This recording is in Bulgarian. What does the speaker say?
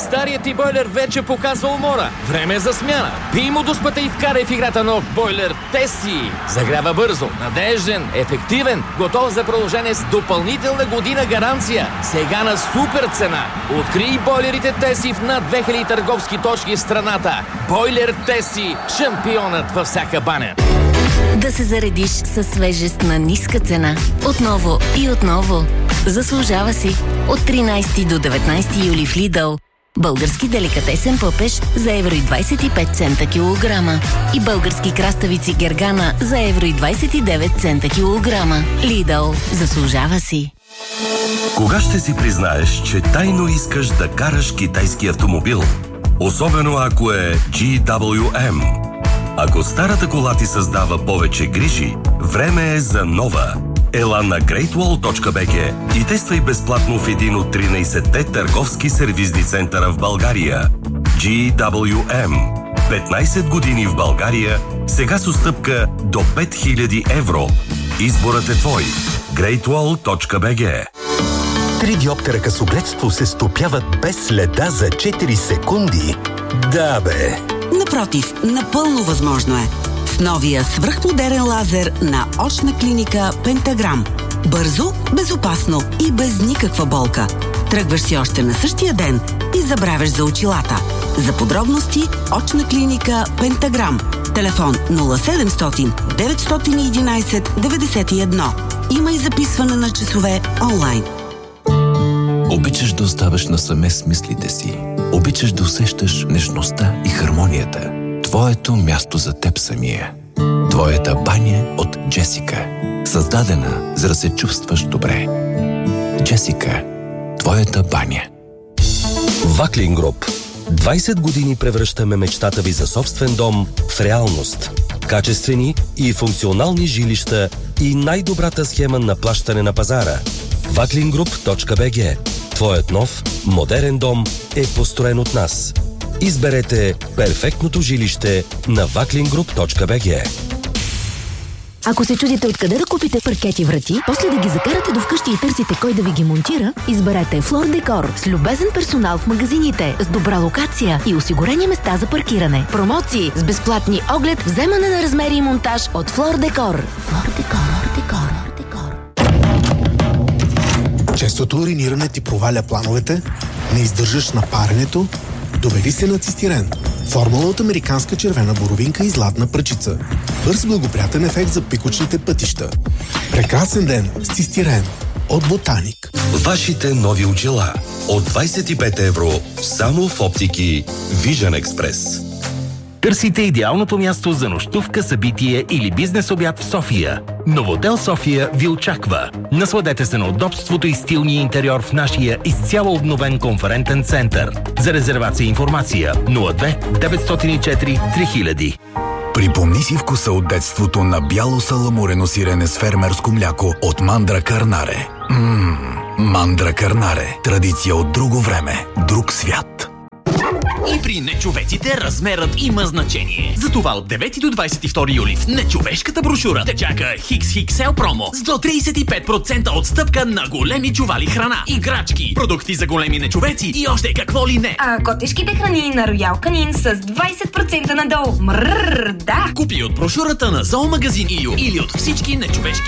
Старият ти бойлер вече показва умора. Време е за смяна. Пий му дуспата и вкарай в играта нов бойлер Теси. Загрява бързо, надежден, ефективен, готов за продължение с допълнителна година гаранция. Сега на супер цена. Открий бойлерите Теси в над 2000 търговски точки в страната. Бойлер Теси. Шампионът във всяка баня. Да се заредиш със свежест на ниска цена. Отново и отново. Заслужава си. От 13 до 19 юли в Lidl. Български деликатесен пъпеш за евро и 25 цента килограма. И български краставици Гергана за евро и 29 цента килограма. Lidl. Заслужава си. Кога ще си признаеш, че тайно искаш да караш китайски автомобил? Особено ако е GWM. Ако старата кола ти създава повече грижи, време е за нова. Ела на greatwall.bg и тествай безплатно в един от 13-те търговски сервизни центъра в България. GWM. 15 години в България, сега с отстъпка до 5000 евро. Изборът е твой. greatwall.bg. 3 диоптера късогледство се стопяват без следа за 4 секунди. Да, бе! Напротив, напълно възможно е. С новия свръхмодерен лазер на очна клиника Пентаграм. Бързо, безопасно и без никаква болка. Тръгваш си още на същия ден и забравяш за очилата. За подробности, очна клиника Пентаграм. Телефон 0700 911 91. Има и записване на часове онлайн. Обичаш да оставаш насаме с мислите си. Обичаш да усещаш нежността и хармонията. Твоето място за теб самия. Твоята баня от Джесика. Създадена, за да се чувстваш добре. Джесика. Твоята баня. Ваклин Груп. 20 години превръщаме мечтата ви за собствен дом в реалност. Качествени и функционални жилища и най-добрата схема на плащане на пазара. Vaklingroup.bg. Твоят нов, модерен дом е построен от нас. Изберете перфектното жилище на vaklingroup.bg. Ако се чудите откъде да купите паркети врати, после да ги закарате до вкъщи и търсите кой да ви ги монтира, изберете Флор Декор с любезен персонал в магазините, с добра локация и осигурени места за паркиране. Промоции с безплатни оглед, вземане на размери и монтаж от Флор Декор. Флор Декор. Честото уриниране ти проваля плановете, не издържаш на паренето, довери се на цистирен. Формула от американска червена боровинка и златна пръчица. Бърз благоприятен ефект за пикочните пътища. Прекрасен ден с цистирен от Ботаник. Вашите нови очила от 25 евро само в оптики Vision Express. Търсите идеалното място за нощувка, събитие или бизнес обяд в София. Новотел София ви очаква. Насладете се на удобството и стилния интериор в нашия изцяло обновен конферентен център. За резервация и информация 02 904 3000. Припомни си вкуса от детството на бяло саламурено сирене с фермерско мляко от Мандра Карнаре. Мандра Карнаре. Традиция от друго време, друг свят. И при нечовеците размерът има значение. Затова от 9 до 22 юли в нечовешката брошура те чака XXL промо с до 35% отстъпка на големи чували храна, играчки, продукти за големи нечовеци и още какво ли не. А котешките храни на Роял Канин с 20% надолу. Да! Купи от брошурата на Зоомагазин Илю или от всички нечовешки